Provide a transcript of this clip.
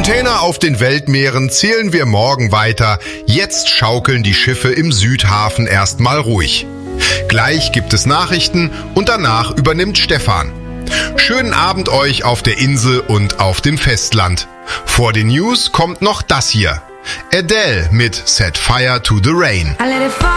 Container auf den Weltmeeren zählen wir morgen weiter. Jetzt schaukeln die Schiffe im Südhafen erstmal ruhig. Gleich gibt es Nachrichten und danach übernimmt Stefan. Schönen Abend euch auf der Insel und auf dem Festland. Vor den News kommt noch das hier. Adele mit Set Fire to the Rain.